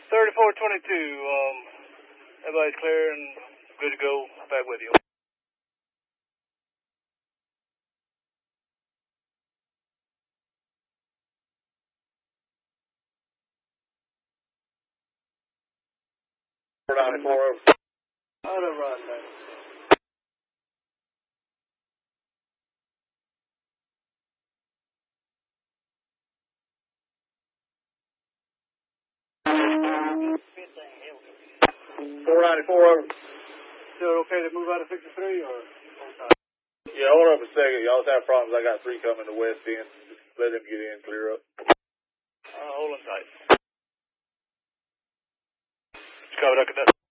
3422, everybody's clear and good to go. Back with you. Auto run, man. Over. Still okay to move out of 53 or? Yeah, hold up a second. Y'all have problems. I got 3 coming to west end. Just let them get in, clear up. Hold on tight. Covered up.